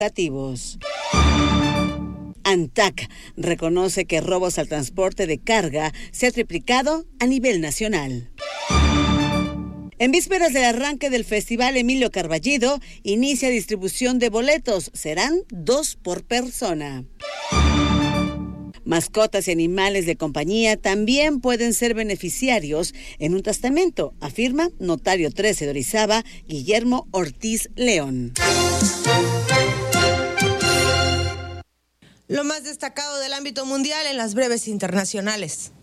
negativos. ANTAC reconoce que robos al transporte de carga se ha triplicado a nivel nacional. En vísperas del arranque del Festival Emilio Carballido, inicia distribución de boletos. Serán 2 por persona. Mascotas y animales de compañía también pueden ser beneficiarios en un testamento, afirma notario 13 de Orizaba, Guillermo Ortiz León. Lo más destacado del ámbito mundial en las breves internacionales.